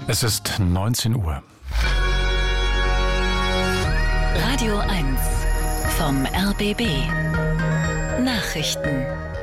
Es ist 19 Uhr. Radio 1 vom RBB. Nachrichten.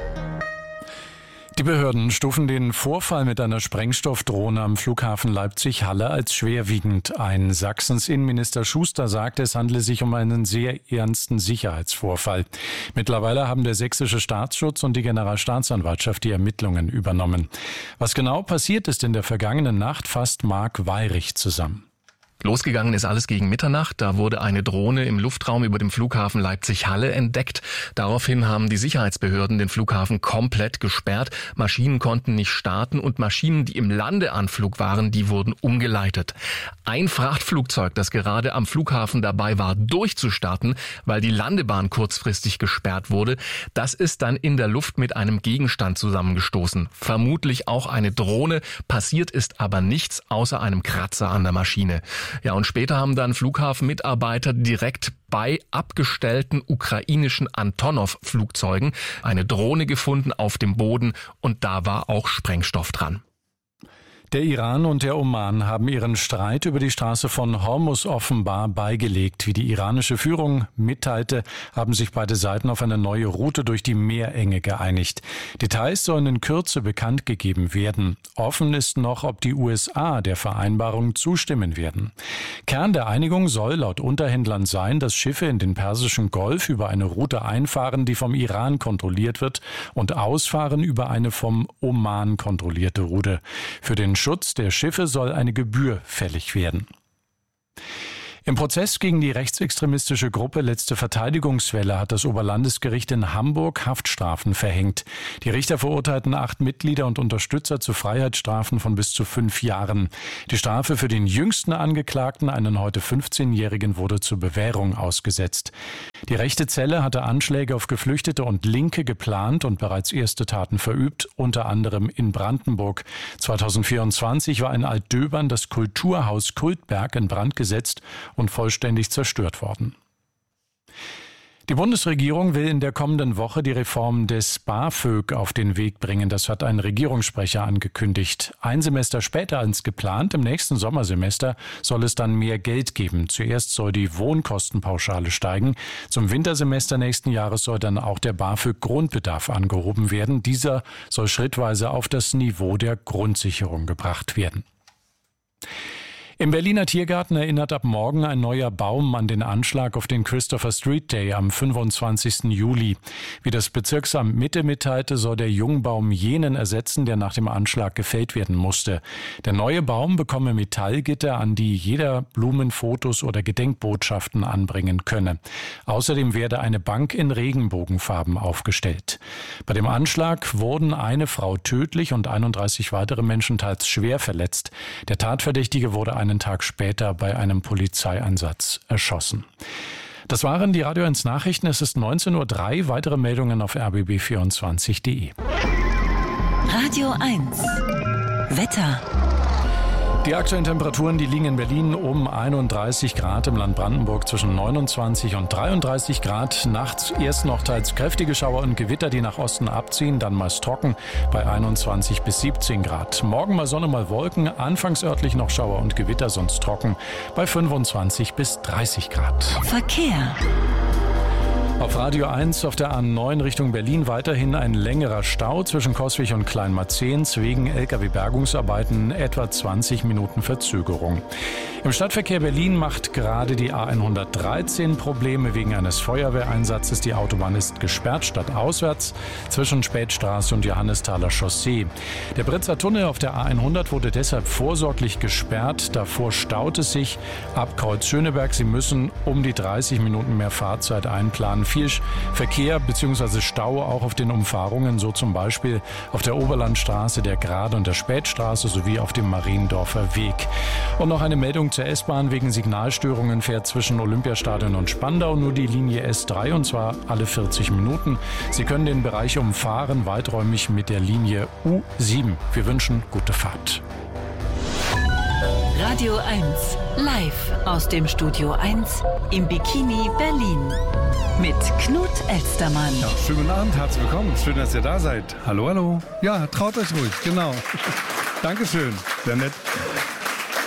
Die Behörden stufen den Vorfall mit einer Sprengstoffdrohne am Flughafen Leipzig-Halle als schwerwiegend ein. Sachsens Innenminister Schuster sagte, es handle sich um einen sehr ernsten Sicherheitsvorfall. Mittlerweile haben der sächsische Staatsschutz und die Generalstaatsanwaltschaft die Ermittlungen übernommen. Was genau passiert ist in der vergangenen Nacht, fasst Marc Weyrich zusammen. Losgegangen ist alles gegen Mitternacht. Da wurde eine Drohne im Luftraum über dem Flughafen Leipzig-Halle entdeckt. Daraufhin haben die Sicherheitsbehörden den Flughafen komplett gesperrt. Maschinen konnten nicht starten und Maschinen, die im Landeanflug waren, die wurden umgeleitet. Ein Frachtflugzeug, das gerade am Flughafen dabei war, durchzustarten, weil die Landebahn kurzfristig gesperrt wurde, das ist dann in der Luft mit einem Gegenstand zusammengestoßen. Vermutlich auch eine Drohne. Passiert ist aber nichts außer einem Kratzer an der Maschine. Ja, und später haben dann Flughafenmitarbeiter direkt bei abgestellten ukrainischen Antonov-Flugzeugen eine Drohne gefunden auf dem Boden und da war auch Sprengstoff dran. Der Iran und der Oman haben ihren Streit über die Straße von Hormuz offenbar beigelegt. Wie die iranische Führung mitteilte, haben sich beide Seiten auf eine neue Route durch die Meerenge geeinigt. Details sollen in Kürze bekannt gegeben werden. Offen ist noch, ob die USA der Vereinbarung zustimmen werden. Kern der Einigung soll laut Unterhändlern sein, dass Schiffe in den Persischen Golf über eine Route einfahren, die vom Iran kontrolliert wird, und ausfahren über eine vom Oman kontrollierte Route. Für den Schutz der Schiffe soll eine Gebühr fällig werden. Im Prozess gegen die rechtsextremistische Gruppe Letzte Verteidigungswelle hat das Oberlandesgericht in Hamburg Haftstrafen verhängt. Die Richter verurteilten 8 Mitglieder und Unterstützer zu Freiheitsstrafen von bis zu 5 Jahren. Die Strafe für den jüngsten Angeklagten, einen heute 15-Jährigen, wurde zur Bewährung ausgesetzt. Die rechte Zelle hatte Anschläge auf Geflüchtete und Linke geplant und bereits erste Taten verübt, unter anderem in Brandenburg. 2024 war in Altdöbern das Kulturhaus Kultberg in Brand gesetzt und vollständig zerstört worden. Die Bundesregierung will in der kommenden Woche die Reform des BAföG auf den Weg bringen. Das hat ein Regierungssprecher angekündigt. Ein Semester später als geplant, im nächsten Sommersemester, soll es dann mehr Geld geben. Zuerst soll die Wohnkostenpauschale steigen. Zum Wintersemester nächsten Jahres soll dann auch der BAföG-Grundbedarf angehoben werden. Dieser soll schrittweise auf das Niveau der Grundsicherung gebracht werden. Im Berliner Tiergarten erinnert ab morgen ein neuer Baum an den Anschlag auf den Christopher Street Day am 25. Juli. Wie das Bezirksamt Mitte mitteilte, soll der Jungbaum jenen ersetzen, der nach dem Anschlag gefällt werden musste. Der neue Baum bekomme Metallgitter, an die jeder Blumenfotos oder Gedenkbotschaften anbringen könne. Außerdem werde eine Bank in Regenbogenfarben aufgestellt. Bei dem Anschlag wurden eine Frau tödlich und 31 weitere Menschen teils schwer verletzt. Der Tatverdächtige wurde einen Tag später bei einem Polizeieinsatz erschossen. Das waren die Radio 1 Nachrichten. Es ist 19:03 Uhr. Weitere Meldungen auf rbb24.de. Radio 1 Wetter. Die aktuellen Temperaturen, die liegen in Berlin um 31 Grad, im Land Brandenburg zwischen 29 und 33 Grad. Nachts erst noch teils kräftige Schauer und Gewitter, die nach Osten abziehen, dann meist trocken bei 21 bis 17 Grad. Morgen mal Sonne, mal Wolken, anfangs örtlich noch Schauer und Gewitter, sonst trocken bei 25 bis 30 Grad. Verkehr. Auf Radio 1 auf der A9 Richtung Berlin weiterhin ein längerer Stau zwischen Coswig und Kleinmarzehns wegen Lkw-Bergungsarbeiten, etwa 20 Minuten Verzögerung. Im Stadtverkehr Berlin macht gerade die A113 Probleme wegen eines Feuerwehreinsatzes. Die Autobahn ist gesperrt stadtauswärts zwischen Spätstraße und Johannesthaler Chaussee. Der Britzer Tunnel auf der A100 wurde deshalb vorsorglich gesperrt. Davor staut es sich ab Kreuz Schöneberg. Sie müssen um die 30 Minuten mehr Fahrzeit einplanen. Viel Verkehr bzw. Stau auch auf den Umfahrungen, so zum Beispiel auf der Oberlandstraße, der Grade und der Spätstraße sowie auf dem Mariendorfer Weg. Und noch eine Meldung zur S-Bahn. Wegen Signalstörungen fährt zwischen Olympiastadion und Spandau nur die Linie S3 und zwar alle 40 Minuten. Sie können den Bereich umfahren, weiträumig mit der Linie U7. Wir wünschen gute Fahrt. Radio 1 live aus dem Studio 1 im Bikini Berlin mit Knut Elstermann. Ja, schönen guten Abend, herzlich willkommen. Schön, dass ihr da seid. Hallo, hallo. Ja, traut euch ruhig, genau. Dankeschön, sehr nett.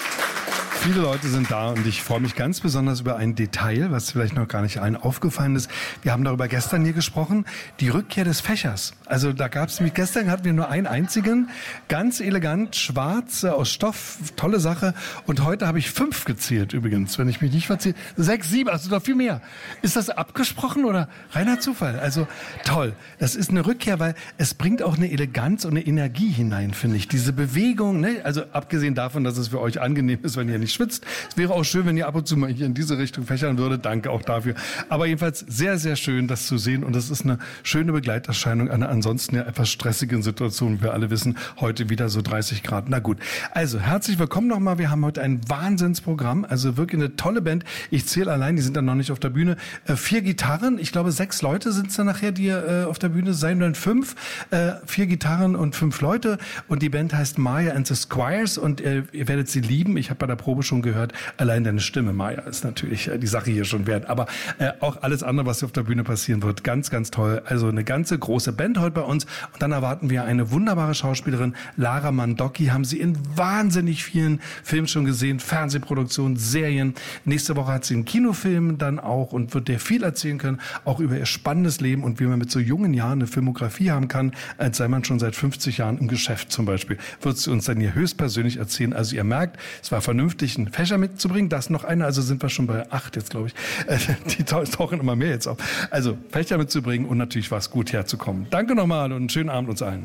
Viele Leute sind da und ich freue mich ganz besonders über ein Detail, was vielleicht noch gar nicht allen aufgefallen ist. Wir haben darüber gestern hier gesprochen, die Rückkehr des Fächers. Also da gab es nämlich, gestern hatten wir nur einen einzigen, ganz elegant, schwarz, aus Stoff, tolle Sache. Und heute habe ich 5 gezählt übrigens, wenn ich mich nicht verzähle. 6, 7, also noch viel mehr. Ist das abgesprochen oder reiner Zufall? Also toll. Das ist eine Rückkehr, weil es bringt auch eine Eleganz und eine Energie hinein, finde ich. Diese Bewegung, ne? Also abgesehen davon, dass es für euch angenehm ist, wenn ihr nicht schwitzt. Es wäre auch schön, wenn ihr ab und zu mal hier in diese Richtung fächern würdet. Danke auch dafür. Aber jedenfalls sehr, sehr schön, das zu sehen. Und das ist eine schöne Begleiterscheinung einer ansonsten ja etwas stressigen Situation. Wie wir alle wissen, heute wieder so 30 Grad. Na gut. Also herzlich willkommen nochmal. Wir haben heute ein Wahnsinnsprogramm. Also wirklich eine tolle Band. Ich zähle allein, die sind dann noch nicht auf der Bühne. 4 Gitarren. Ich glaube, 6 Leute sind es dann nachher, die auf der Bühne sein werden. 5. 4 Gitarren und 5 Leute. Und die Band heißt Maya and the Squires. Und ihr werdet sie lieben. Ich habe bei der Probe schon gehört, allein deine Stimme, Maya, ist natürlich die Sache hier schon wert. Aber auch alles andere, was auf der Bühne passieren wird, ganz, ganz toll. Also eine ganze große Band heute bei uns. Und dann erwarten wir eine wunderbare Schauspielerin, Lara Mandocki. Haben sie in wahnsinnig vielen Filmen schon gesehen, Fernsehproduktionen, Serien. Nächste Woche hat sie einen Kinofilm dann auch und wird dir viel erzählen können, auch über ihr spannendes Leben und wie man mit so jungen Jahren eine Filmografie haben kann, als sei man schon seit 50 Jahren im Geschäft zum Beispiel. Wird sie uns dann hier höchstpersönlich erzählen. Also ihr merkt, es war vernünftig, einen Fächer mitzubringen. Das noch einer, also sind wir schon bei 8 jetzt, glaube ich. Die tauchen immer mehr jetzt auf. Also Fächer mitzubringen und natürlich war es gut herzukommen. Danke nochmal und einen schönen Abend uns allen.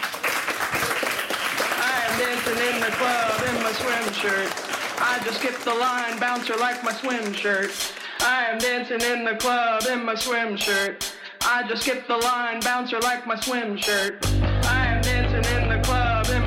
I just skipped the line, bouncer like my swim shirt. I am dancing in the club in my swim shirt. I just skipped the line, bouncer like my swim shirt.